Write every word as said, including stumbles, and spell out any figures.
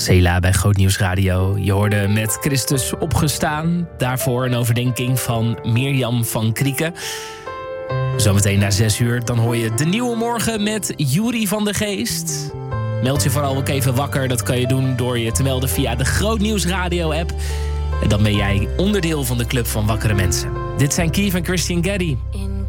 Cela bij Groot Nieuws Radio. Je hoorde Met Christus opgestaan. Daarvoor een overdenking van Mirjam van Krieken. Zometeen na zes uur, dan hoor je De Nieuwe Morgen met Juri van de Geest. Meld je vooral ook even wakker. Dat kan je doen door je te melden via de Groot Nieuws Radio app. En dan ben jij onderdeel van de club van wakkere mensen. Dit zijn Keith en Christian Geddy.